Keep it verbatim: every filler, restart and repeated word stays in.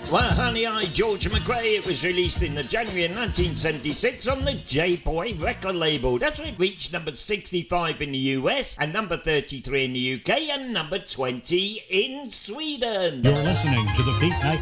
Well, Honey, I, George McRae, it was released in the January of nineteen seventy-six on the J-Boy record label. That's where it reached number sixty-five in the U S and number thirty-three in the U K and number twenty in Sweden. You're listening to the Beat Night